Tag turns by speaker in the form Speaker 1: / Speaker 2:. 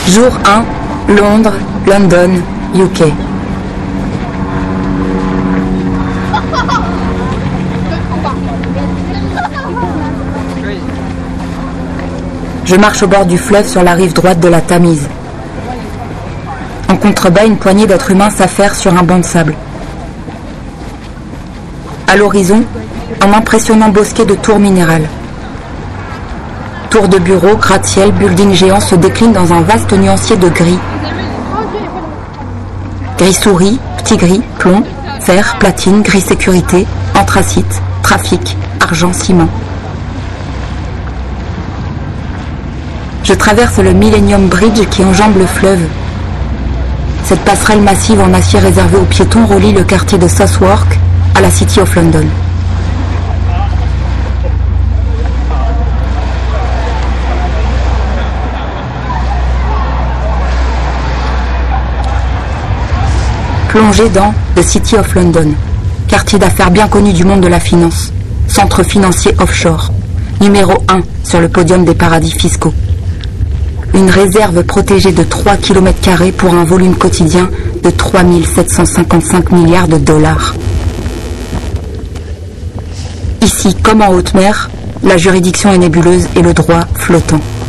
Speaker 1: Jour 1, Londres, London, UK. Je marche au bord du fleuve sur la rive droite de la Tamise. En contrebas, une poignée d'êtres humains s'affairent sur un banc de sable. À l'horizon, un impressionnant bosquet de tours minérales. Tours de bureaux, gratte-ciel, buildings géants se déclinent dans un vaste nuancier de gris. Gris souris, petit gris, plomb, fer, platine, gris sécurité, anthracite, trafic, argent, ciment. Je traverse le Millennium Bridge qui enjambe le fleuve. Cette passerelle massive en acier réservée aux piétons relie le quartier de Southwark à la City of London. Plongée dans The City of London, quartier d'affaires bien connu du monde de la finance, centre financier offshore, numéro 1 sur le podium des paradis fiscaux. Une réserve protégée de 3 km² pour un volume quotidien de 3 755 milliards de dollars. Ici, comme en haute mer, la juridiction est nébuleuse et le droit flottant.